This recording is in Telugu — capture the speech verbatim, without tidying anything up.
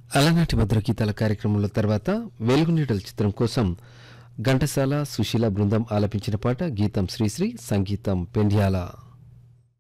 అలనాటి మధుర గీతాల కార్యక్రమంలో తర్వాత వెలుగునీడల చిత్రం కోసం ఘంటసాల సుశీల బృందం ఆలపించిన పాట గీతం శ్రీశ్రీ సంగీతం పెండ్యాల.